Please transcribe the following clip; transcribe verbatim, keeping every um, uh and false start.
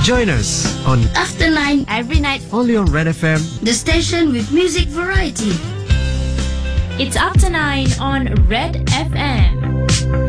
Join us on After nine, Every night, only on Red F M. the station with music variety. it's up to nine on Red F M.